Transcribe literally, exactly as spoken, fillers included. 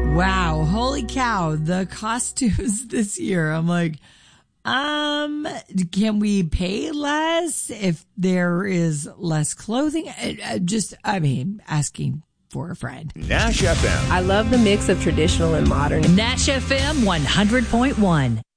Wow. Holy cow. The costumes this year. I'm like, um, can we pay less if there is less clothing? Uh, Just, I mean, asking for a friend. Nash F M. I love the mix of traditional and modern. Nash F M one hundred point one.